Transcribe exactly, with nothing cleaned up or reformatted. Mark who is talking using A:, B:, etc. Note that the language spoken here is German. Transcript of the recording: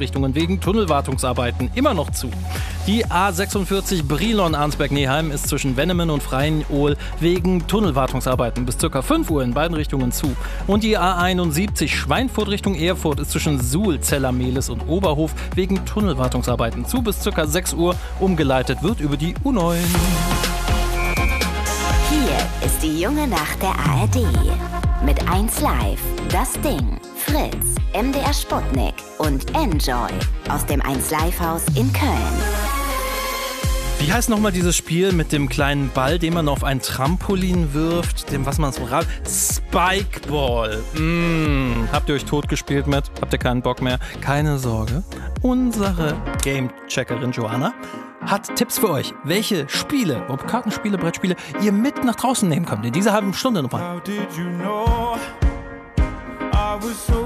A: Richtungen wegen Tunnelwartungsarbeiten immer noch zu. Die A sechsundvierzig Brilon-Arnsberg-Neheim ist zwischen Wennemen und Freien-Ohl wegen Tunnelwartungsarbeiten bis ca. fünf Uhr in beiden Richtungen zu. Und die A einundsiebzig Schweinfurt Richtung Erfurt ist zwischen Suhl, Zellermehlis und Oberhof wegen Tunnelwartungsarbeiten zu bis ca. sechs Uhr. Umgeleitet wird über die U neun.
B: Hier ist die junge Nacht der A R D. Mit eins Live, Das Ding, Fritz, M D R Sputnik und Enjoy aus dem eins Live Haus in Köln.
A: Wie heißt nochmal dieses Spiel mit dem kleinen Ball, den man auf ein Trampolin wirft, dem was man so rat? Spikeball. Mm. Habt ihr euch totgespielt mit? Habt ihr keinen Bock mehr? Keine Sorge. Unsere Game-Checkerin Joanna hat Tipps für euch, welche Spiele, ob Kartenspiele, Brettspiele, ihr mit nach draußen nehmen könnt in dieser halben Stunde nochmal.
C: How did you know I was so